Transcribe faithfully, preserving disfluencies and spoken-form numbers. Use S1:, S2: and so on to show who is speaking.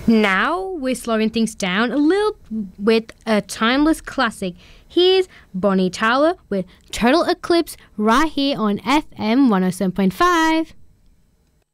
S1: Now we're slowing things down a little with a timeless classic. Here's Bonnie Tyler with Total Eclipse right here on F M one oh seven point five.